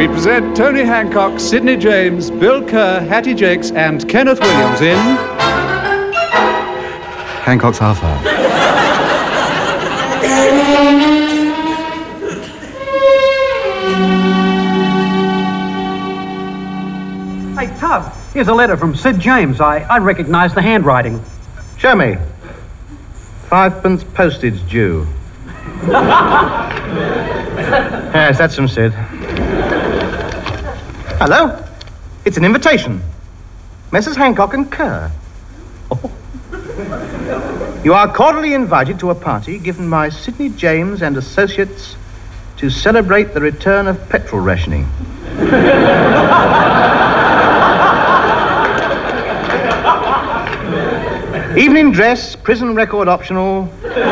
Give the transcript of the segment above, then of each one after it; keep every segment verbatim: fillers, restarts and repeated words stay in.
We present Tony Hancock, Sidney James, Bill Kerr, Hattie Jakes, and Kenneth Williams in Hancock's Half Hour. Hey, Tub, here's a letter from Sid James. I, I recognize the handwriting. Show me. Fivepence postage due. Yes, that's from Sid. Hello. It's an invitation. Messrs Hancock and Kerr. Oh. You are cordially invited to a party given by Sidney James and Associates to celebrate the return of petrol rationing. Evening dress, prison record optional.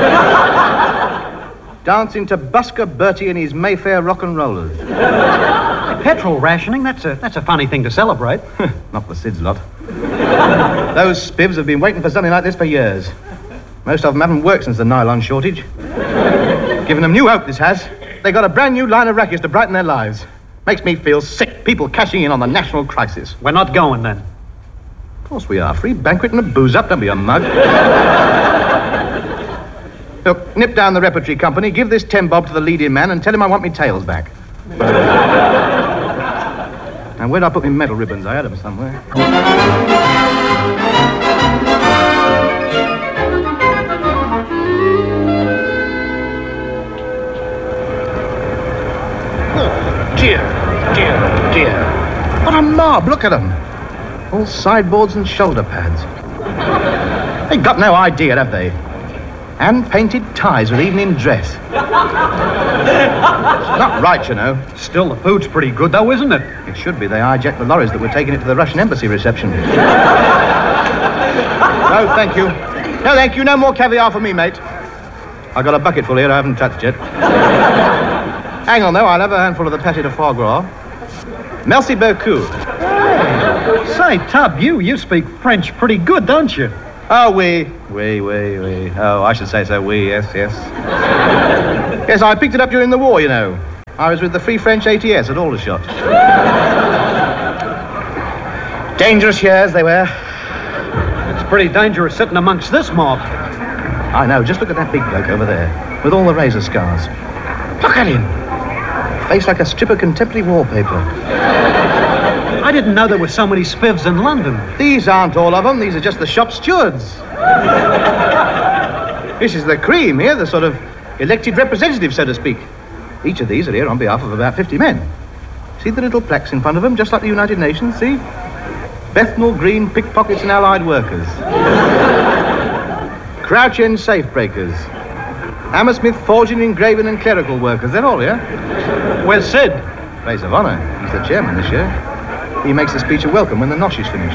Dancing to Busker Bertie and his Mayfair rock and rollers. Petrol rationing? That's a, that's a funny thing to celebrate. Not for Sid's lot. Those spivs have been waiting for something like this for years. Most of them haven't worked since the nylon shortage. Giving them new hope, this has. They got a brand new line of rackets to brighten their lives. Makes me feel sick. People cashing in on the national crisis. We're not going, then. Of course we are. Free banquet and a booze up. Don't be a mug. Look, nip down the repertory company, give this ten bob to the leading man and tell him I want me tails back. Now, where'd I put my medal ribbons? I had them somewhere. Oh, dear, dear, dear. What a mob, look at them. All sideboards and shoulder pads. They've got no idea, have they? Hand-painted ties with evening dress. Not right, you know. Still, the food's pretty good, though, isn't it? It should be. They hijacked the lorries that were taking it to the Russian embassy reception. No, thank you. No, thank you. No more caviar for me, mate. I've got a bucket full here I haven't touched yet. Hang on, though. I'll have a handful of the pâté de foie gras. Merci beaucoup. Say, Tub, you, you speak French pretty good, don't you? Oh, oui. Oui, oui, oui. Oh, I should say so. Oui, yes, yes. Yes, I picked it up during the war, you know. I was with the Free French A T S at Aldershot. Dangerous years they were. It's pretty dangerous sitting amongst this mob. I know. Just look at that big bloke over there, with all the razor scars. Look at him. Face like a strip of contemporary wallpaper. I didn't know there were so many spivs in London. These aren't all of them. These are just the shop stewards. This is the cream here, the sort of elected representative, so to speak. Each of these are here on behalf of about fifty men. See the little plaques in front of them, just like the United Nations, see? Bethnal Green Pickpockets and Allied Workers. Crouch End Safe Breakers. Hammersmith Forging, Engraving and Clerical Workers. They're all here. Where's Sid? Place of honour. He's the chairman this year. He makes a speech of welcome when the nosh is finished.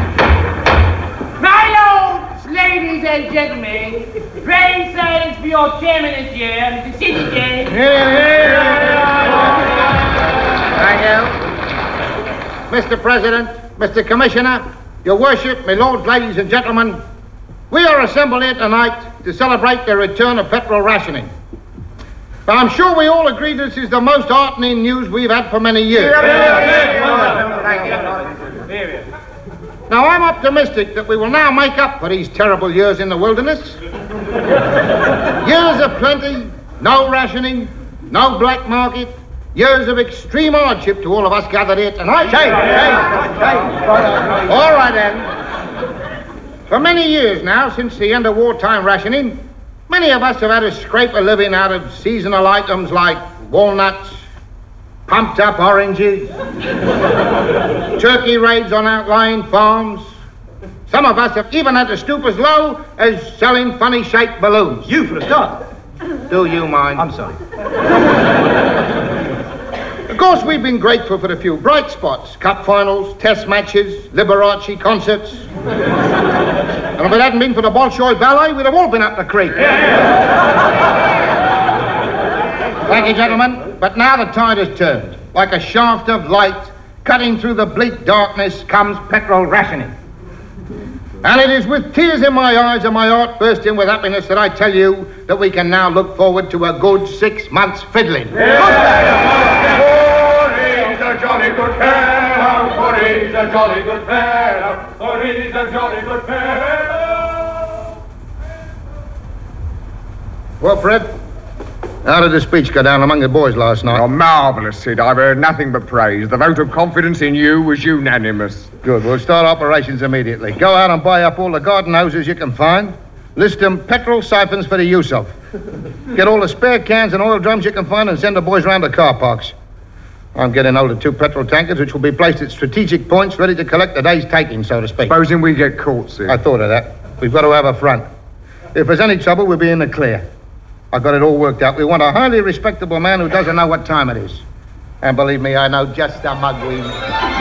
My lords, ladies and gentlemen, pray silence for your chairman this year, Mister Sidney James. Thank you. Mister President, Mister Commissioner, Your Worship, my lords, ladies and gentlemen, we are assembled here tonight to celebrate the return of petrol rationing. But I'm sure we all agree this is the most heartening news we've had for many years. Now, I'm optimistic that we will now make up for these terrible years in the wilderness. Years of plenty, no rationing, no black market, years of extreme hardship to all of us gathered here tonight. Shame, shame, shame. All right, then. For many years now, since the end of wartime rationing, many of us have had to scrape a living out of seasonal items like walnuts, pumped-up oranges, turkey raids on outlying farms. Some of us have even had to stoop as low as selling funny-shaped balloons. You for a start. Do you mind? I'm sorry. Of course, we've been grateful for the few bright spots. Cup finals, test matches, Liberace concerts. And if it hadn't been for the Bolshoi Ballet, we'd have all been up the creek. Thank you, gentlemen. But now the tide has turned. Like a shaft of light, cutting through the bleak darkness comes petrol rationing. And it is with tears in my eyes and my heart bursting with happiness that I tell you that we can now look forward to a good six months fiddling. Yeah. a jolly good fellow, for he's a jolly good fellow. Well, Fred, how did the speech go down among the boys last night? Oh, marvellous, Sid. I've heard nothing but praise. The vote of confidence in you was unanimous. Good. We'll start operations immediately. Go out and buy up all the garden hoses you can find. List them petrol siphons for the use of. Get all the spare cans and oil drums you can find and send the boys round to car parks. I'm getting hold of two petrol tankers which will be placed at strategic points ready to collect the day's taking, so to speak. Supposing we get caught, Sid. I thought of that. We've got to have a front. If there's any trouble, we'll be in the clear. I've got it all worked out. We want a highly respectable man who doesn't know what time it is. And believe me, I know just the mug we need.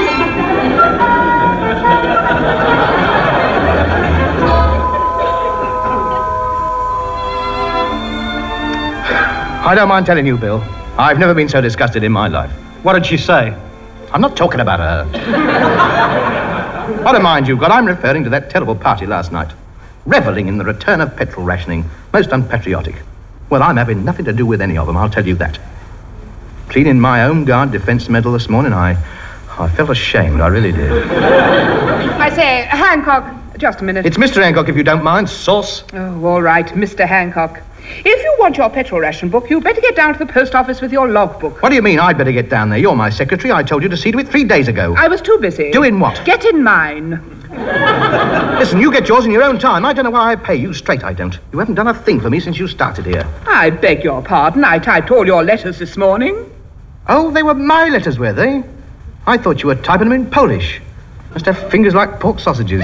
I don't mind telling you, Bill. I've never been so disgusted in my life. What did she say? I'm not talking about her. What a mind you've got. I'm referring to that terrible party last night. Reveling in the return of petrol rationing. Most unpatriotic. Well, I'm having nothing to do with any of them, I'll tell you that. Cleaning my Home Guard Defence Medal this morning, I... I felt ashamed, I really did. I say, Hancock, just a minute. It's Mister Hancock, if you don't mind, sauce. Oh, all right, Mister Hancock. If you want your petrol ration book, you'd better get down to the post office with your logbook. What do you mean I'd better get down there? You're my secretary. I told you to see to it three days ago. I was too busy. Doing what? Getting mine. Listen, you get yours in your own time. I don't know why I pay you. Straight, I don't. You haven't done a thing for me since you started here. I beg your pardon. I typed all your letters this morning. Oh, they were my letters, were they? I thought you were typing them in Polish. Must have fingers like pork sausages.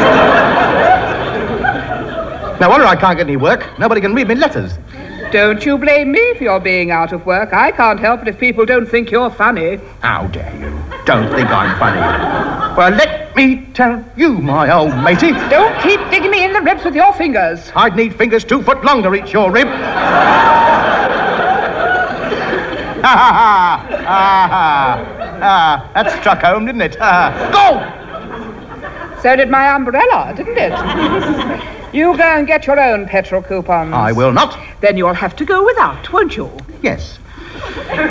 No wonder I can't get any work. Nobody can read me letters. Don't you blame me for your being out of work. I can't help it if people don't think you're funny. How dare you? Don't think I'm funny. Well, let me tell you, my old matey. Don't keep digging me in the ribs with your fingers. I'd need fingers two foot long to reach your rib. Ha ha ha! Ha ha! Ah, that struck home, didn't it? Ah. Go! So did my umbrella, didn't it? You go and get your own petrol coupons. I will not. Then you'll have to go without, won't you? Yes.